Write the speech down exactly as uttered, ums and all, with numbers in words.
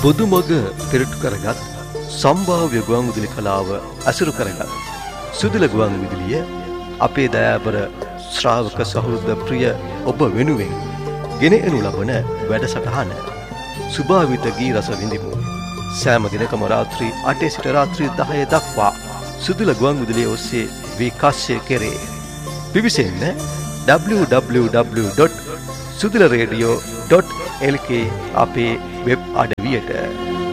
බොදුමග පෙරටු කරගත් සම්භාව්‍ය ගුවන්විදුලි කලාව අසුරු කරගත් සුදුල ගුවන්විදුලිය අපේ දයාබර ශ්‍රාවක සහෘද ප්‍රිය ඔබ වෙනුවෙන් ගෙන එනු ලබන වැඩසටහන සුභාවිත ගී රස විඳිමු. සෑම දිනකම රාත්‍රී අටේ සිට රාත්‍රී දහය දක්වා සුදුල ගුවන්විදුලිය ඔස්සේ විකාශය කෙරේ. පිවිසෙන්න W W W dot සුදුල radio dot L කේ අපේ වෙබ් අඩවියට.